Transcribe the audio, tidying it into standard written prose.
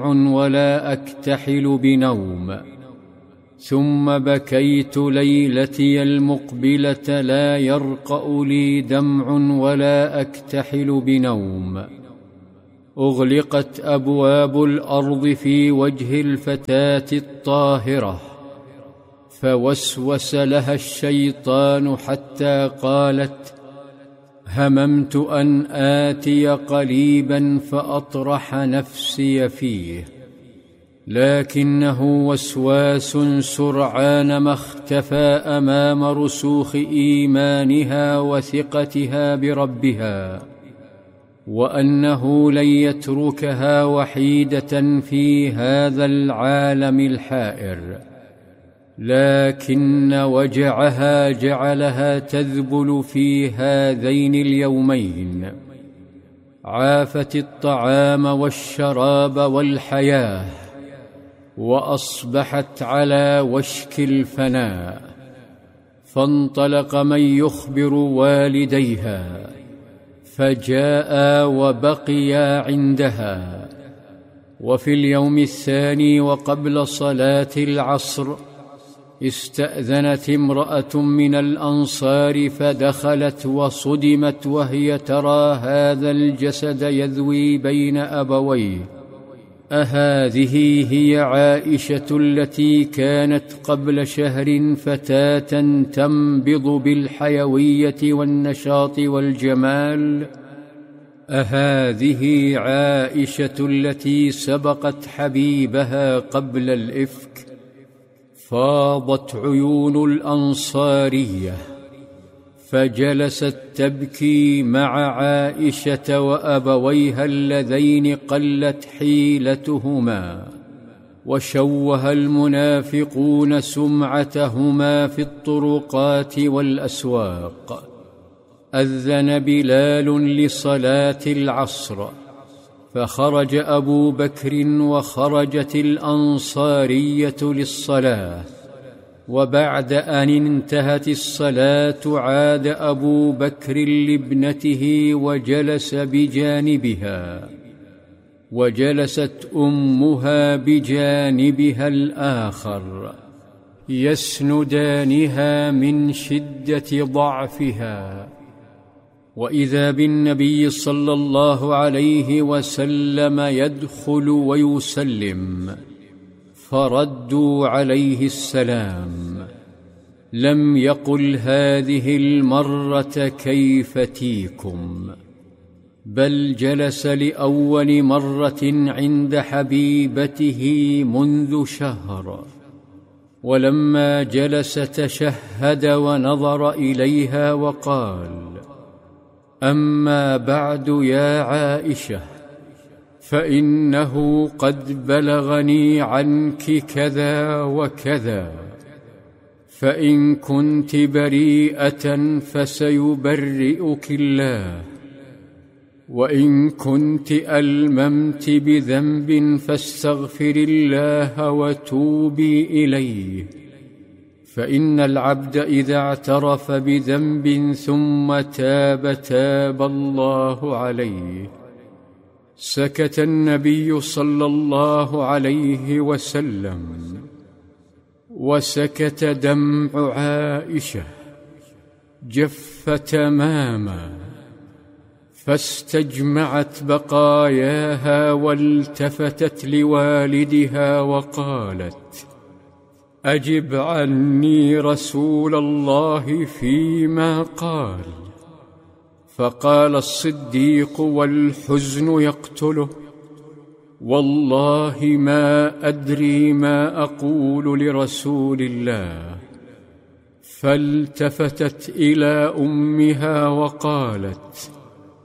ولا أكتحل بنوم. ثم بكيت ليلتي المقبلة لا يرقأ لي دمع ولا أكتحل بنوم. أغلقت أبواب الأرض في وجه الفتاة الطاهرة، فوسوس لها الشيطان حتى قالت: هممت أن آتي قليبا فأطرح نفسي فيه، لكنه وسواس سرعان ما اختفى أمام رسوخ إيمانها وثقتها بربها، وأنه لن يتركها وحيدة في هذا العالم الحائر. لكن وجعها جعلها تذبل في هذين اليومين. عافت الطعام والشراب والحياة، وأصبحت على وشك الفناء. فانطلق من يخبر والديها، فجاءا وبقيا عندها. وفي اليوم الثاني وقبل صلاة العصر استأذنت امرأة من الأنصار فدخلت، وصدمت وهي ترى هذا الجسد يذوي بين أبويه. أهذه هي عائشة التي كانت قبل شهر فتاة تنبض بالحيوية والنشاط والجمال؟ أهذه عائشة التي سبقت حبيبها قبل الإفك؟ فاضت عيون الأنصارية، فجلست تبكي مع عائشة وأبويها اللذين قلت حيلتهما، وشوه المنافقون سمعتهما في الطرقات والأسواق. أذن بلال لصلاة العصر، فخرج أبو بكر وخرجت الأنصارية للصلاة. وبعد أن انتهت الصلاة عاد أبو بكر لابنته وجلس بجانبها، وجلست أمها بجانبها الآخر، يسندانها من شدة ضعفها. وإذا بالنبي صلى الله عليه وسلم يدخل ويسلم، فردوا عليه السلام. لم يقل هذه المرة كيف تيكم، بل جلس لأول مرة عند حبيبته منذ شهر. ولما جلس تشهد ونظر إليها وقال: أما بعد يا عائشة، فإنه قد بلغني عنك كذا وكذا، فإن كنت بريئة فسيبرئك الله، وإن كنت ألممت بذنب فاستغفر الله وتوبي إليه، فإن العبد إذا اعترف بذنب ثم تاب تاب الله عليه. سكت النبي صلى الله عليه وسلم، وسكت دمع عائشة، جف تماما، فاستجمعت بقاياها والتفتت لوالدها وقالت: أجب عني رسول الله فيما قال. فقال الصديق والحزن يقتله: والله ما أدري ما أقول لرسول الله. فالتفتت إلى أمها وقالت: